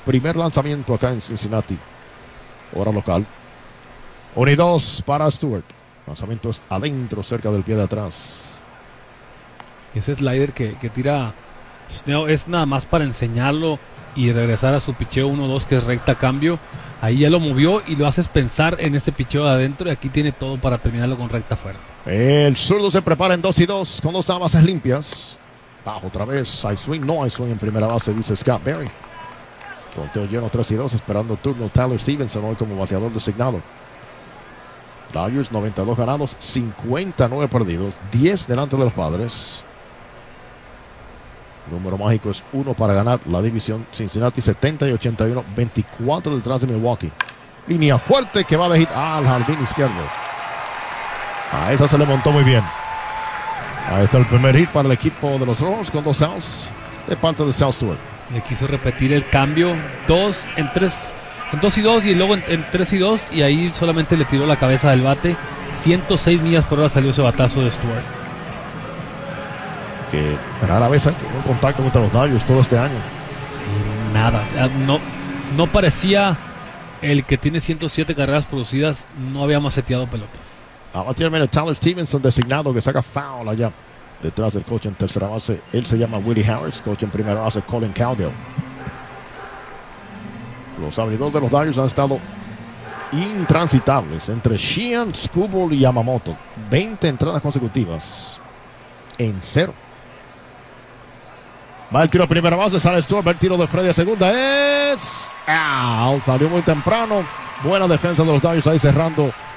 primer lanzamiento acá en Cincinnati. Hora local. 1-2 para Stewart. Lanzamientos adentro, cerca del pie de atrás. Ese slider que tira Snell es nada más para enseñarlo y regresar a su picheo 1-2, que es recta cambio. Ahí ya lo movió y lo haces pensar en ese picheo de adentro, y aquí tiene todo para terminarlo con recta afuera. El zurdo se prepara en 2-2 con dos bases limpias. Bajo otra vez, hay swing, no hay swing en primera base, dice Scott Berry. Conteo lleno 3-2, esperando turno Tyler Stevenson hoy como bateador designado. Dodgers 92 ganados, 59 perdidos, 10 delante de los Padres. Número mágico es 1 para ganar la división. Cincinnati 70 y 81, 24 detrás de Milwaukee. Línea fuerte que va de hit al jardín izquierdo. A esa se le montó muy bien. Ahí está el primer hit para el equipo de los Rojos con 2 outs de parte de Sal Stewart. Le quiso repetir el cambio, 2 en 3, en 2-2 y luego en 3-2, y ahí solamente le tiró la cabeza del bate. 106 millas por hora salió ese batazo de Stewart. Que rara vez hay un contacto contra los Dodgers todo este año. Sí, nada, no parecía el que tiene 107 carreras producidas, no había maceteado pelotas. Abatirme Tyler Stevenson designado que saca foul allá detrás del coach en tercera base. Él se llama Willie Harris, coach en primera base Colin Cowgill. Los abridores de los Dodgers han estado intransitables entre Sheehan, Skubal y Yamamoto. 20 entradas consecutivas en 0. Va el tiro a primera base, sale Stewart, va el tiro de Freddy a segunda, es out, salió muy temprano. Buena defensa de los Dodgers ahí cerrando